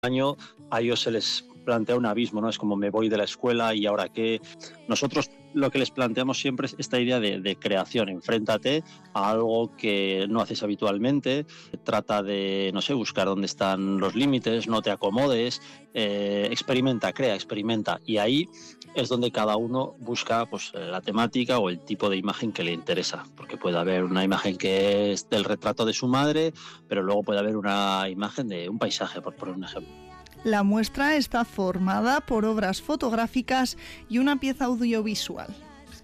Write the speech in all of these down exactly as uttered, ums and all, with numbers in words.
año a ellos se les plantea un abismo, ¿no? Es como me voy de la escuela y ahora qué. Nosotros lo que les planteamos siempre es esta idea de, de creación. Enfréntate a algo que no haces habitualmente, trata de, no sé, buscar dónde están los límites, no te acomodes, eh, experimenta, crea, experimenta. Y ahí es donde cada uno busca pues la temática o el tipo de imagen que le interesa, porque puede haber una imagen que es del retrato de su madre, pero luego puede haber una imagen de un paisaje, por poner un ejemplo. La muestra está formada por obras fotográficas y una pieza audiovisual.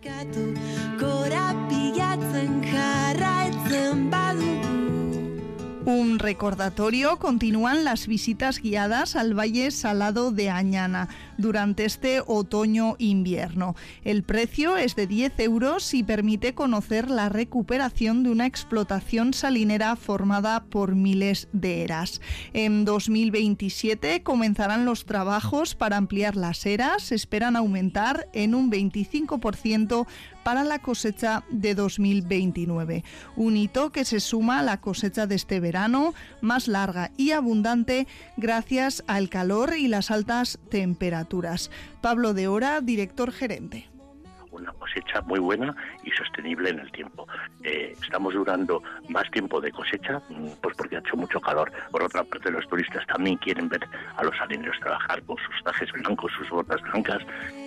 Un recordatorio: continúan las visitas guiadas al Valle Salado de Añana durante este otoño-invierno. El precio es de diez euros y permite conocer la recuperación de una explotación salinera formada por miles de eras. En dos mil veintisiete comenzarán los trabajos para ampliar las eras. Se esperan aumentar en un veinticinco por ciento para la cosecha de dos mil veintinueve. Un hito que se suma a la cosecha de este verano, más larga y abundante gracias al calor y las altas temperaturas. Pablo de Hora, director gerente. Una cosecha muy buena y sostenible en el tiempo. Eh, estamos durando más tiempo de cosecha, pues porque ha hecho mucho calor. Por otra parte, los turistas también quieren ver a los salineros trabajar con sus trajes blancos, sus botas blancas.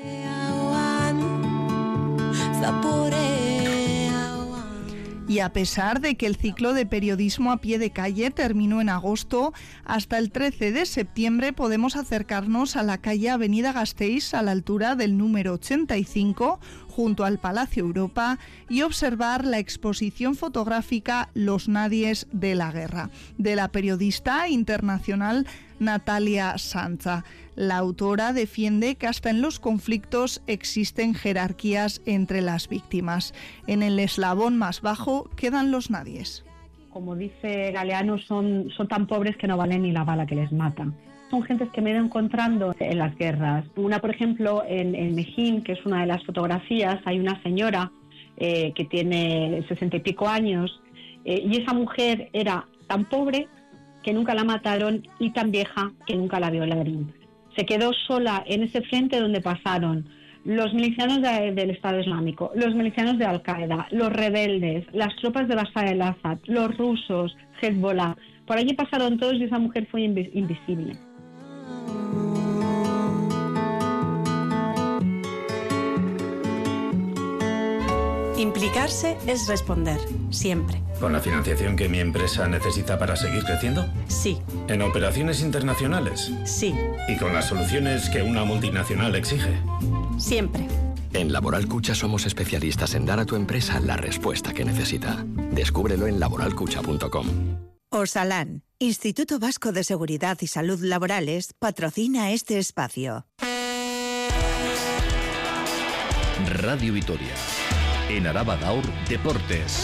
Y a pesar de que el ciclo de periodismo a pie de calle terminó en agosto, hasta el trece de septiembre podemos acercarnos a la calle Avenida Gasteiz, a la altura del número ochenta y cinco, junto al Palacio Europa, y observar la exposición fotográfica Los Nadies de la Guerra, de la periodista internacional Natalia Sanza. La autora defiende que hasta en los conflictos existen jerarquías entre las víctimas. En el eslabón más bajo quedan los nadies. Como dice Galeano, son, son tan pobres que no valen ni la bala que les mata. Son gentes que me he ido encontrando en las guerras. Una, por ejemplo, en, en Mejín, que es una de las fotografías, hay una señora eh, que tiene sesenta y pico años, eh, y esa mujer era tan pobre que nunca la mataron y tan vieja que nunca la violaron. Se quedó sola en ese frente donde pasaron los milicianos de, del Estado Islámico, los milicianos de Al-Qaeda, los rebeldes, las tropas de Bashar al-Assad, los rusos, Hezbollah. Por allí pasaron todos y esa mujer fue invis- invisible. Implicarse es responder, siempre. ¿Con la financiación que mi empresa necesita para seguir creciendo? Sí. ¿En operaciones internacionales? Sí. ¿Y con las soluciones que una multinacional exige? Siempre. En Laboral Cucha somos especialistas en dar a tu empresa la respuesta que necesita. Descúbrelo en laboral cucha punto com. Osalan, Instituto Vasco de Seguridad y Salud Laborales, patrocina este espacio. Radio Vitoria. En Araba Gaur, Deportes.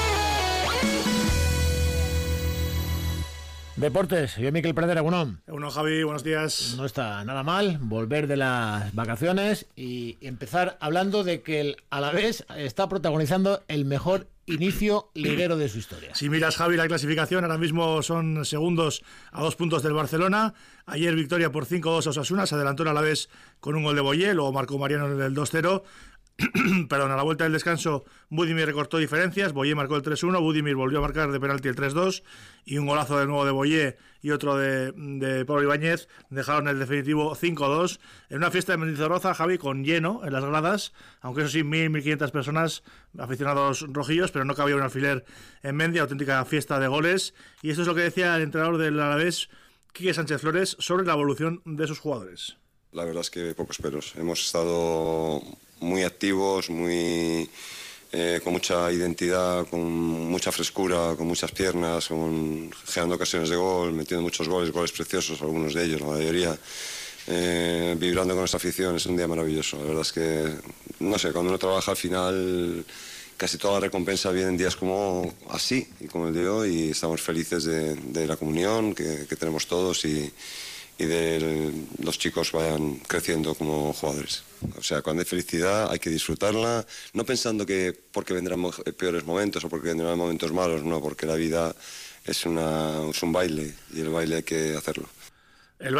Deportes, yo Miquel Pradera, bueno. Bueno, Javi, buenos días. No está nada mal volver de las vacaciones y empezar hablando de que el Alavés está protagonizando el mejor inicio liguero de su historia. Si miras, Javi, la clasificación, ahora mismo son segundos a dos puntos del Barcelona. Ayer victoria por cinco dos a Osasuna, se adelantó el Alavés con un gol de Boyé, luego marcó Mariano en el dos cero. Perdón, a la vuelta del descanso Budimir recortó diferencias, Boyé marcó el tres uno, Budimir volvió a marcar de penalti el tres dos y un golazo de nuevo de Boyé y otro de, de Pablo Ibáñez dejaron el definitivo cinco dos en una fiesta de Mendizorroza, Javi, con lleno en las gradas, aunque eso sí, mil, mil quinientas personas, aficionados rojillos, pero no cabía un alfiler en Mendia, auténtica fiesta de goles. Y esto es lo que decía el entrenador del Alavés, Quique Sánchez Flores, sobre la evolución de sus jugadores. La verdad es que pocos peros. Hemos estado muy activos, muy eh, con mucha identidad, con mucha frescura, con muchas piernas, con, generando ocasiones de gol, metiendo muchos goles, goles preciosos, algunos de ellos, la mayoría. Eh, vibrando con nuestra afición, es un día maravilloso. La verdad es que, no sé, cuando uno trabaja al final, casi toda la recompensa viene en días como así, y como el de hoy, y estamos felices de, de la comunión que, que tenemos todos y y de los chicos vayan creciendo como jugadores. O sea, cuando hay felicidad hay que disfrutarla, no pensando que porque vendrán peores momentos o porque vendrán momentos malos, no, porque la vida es, una, es un baile y el baile hay que hacerlo.